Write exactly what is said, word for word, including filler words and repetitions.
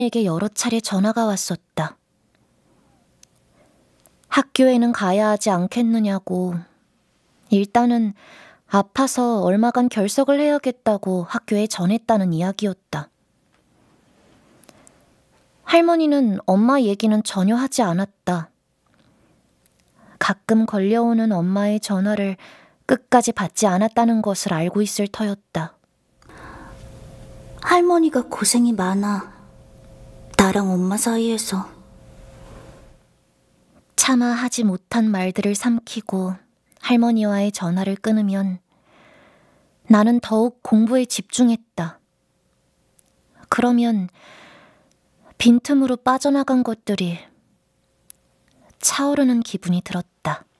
에게 여러 차례 전화가 왔었다. 학교에는 가야 하지 않겠느냐고. 일단은 아파서 얼마간 결석을 해야겠다고 학교에 전했다는 이야기였다. 할머니는 엄마 얘기는 전혀 하지 않았다. 가끔 걸려오는 엄마의 전화를 끝까지 받지 않았다는 것을 알고 있을 터였다. 할머니가 고생이 많아. 나랑 엄마 사이에서. 차마 하지 못한 말들을 삼키고 할머니와의 전화를 끊으면 나는 더욱 공부에 집중했다. 그러면 빈틈으로 빠져나간 것들이 차오르는 기분이 들었다.